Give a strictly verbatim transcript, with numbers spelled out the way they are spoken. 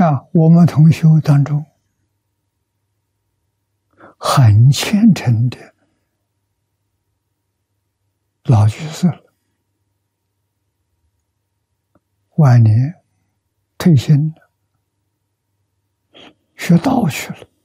啊，我们同修当中很虔诚的老居士了，晚年退休了，学道去了。